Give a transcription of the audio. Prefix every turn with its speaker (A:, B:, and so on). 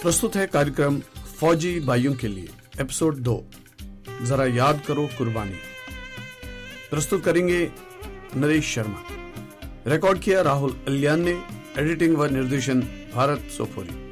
A: प्रस्तुत है कार्यक्रम फौजी भाइयों के लिए एपिसोड 2, जरा याद करो कुर्बानी। प्रस्तुत करेंगे नरेश शर्मा। रिकॉर्ड किया राहुल अलियान ने। एडिटिंग व निर्देशन भारत सोफोरी।